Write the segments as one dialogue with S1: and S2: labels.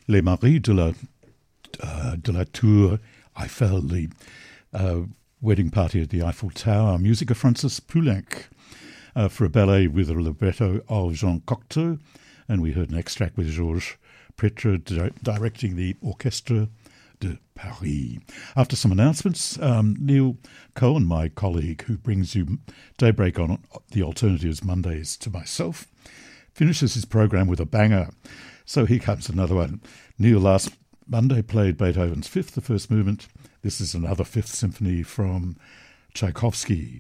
S1: Les Maris de la Tour Eiffel, the wedding party at the Eiffel Tower. Music of Francis Poulenc for a ballet with a libretto of Jean Cocteau. And we heard an extract with Georges Pretre directing the Orchestre de Paris. After some announcements, Neil Cohen, my colleague who brings you Daybreak on the Alternatives Mondays to myself, finishes his program with a banger. So here comes another one. Neil last Monday played Beethoven's Fifth, the first movement. This is another Fifth Symphony from Tchaikovsky.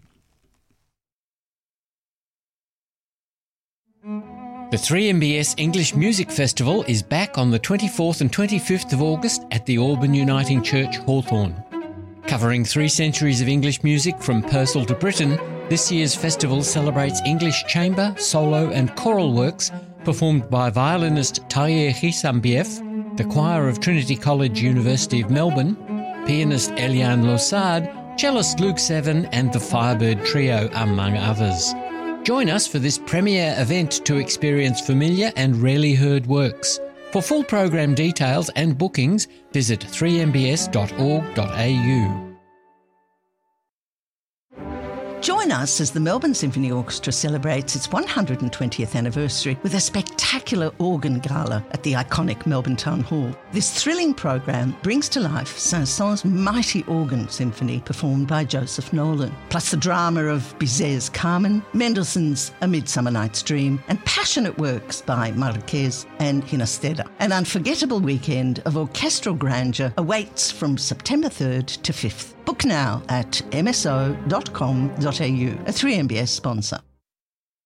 S2: The 3MBS English Music Festival is back on the 24th and 25th of August at the Auburn Uniting Church, Hawthorne. Covering 3 centuries of English music from Purcell to Britain, this year's festival celebrates English chamber, solo and choral works performed by violinist Tahir Hisambiev, the choir of Trinity College, University of Melbourne, pianist Eliane Losade, cellist Luke Seven and the Firebird Trio, among others. Join us for this premiere event to experience familiar and rarely heard works. For full program details and bookings, visit 3mbs.org.au.
S3: Join us as the Melbourne Symphony Orchestra celebrates its 120th anniversary with a spectacular organ gala at the iconic Melbourne Town Hall. This thrilling program brings to life Saint-Saëns' mighty organ symphony performed by Joseph Nolan, plus the drama of Bizet's Carmen, Mendelssohn's A Midsummer Night's Dream, and passionate works by Marquez and Ginastera. An unforgettable weekend of orchestral grandeur awaits from September 3rd to 5th. Book now at mso.com.au, a 3MBS sponsor.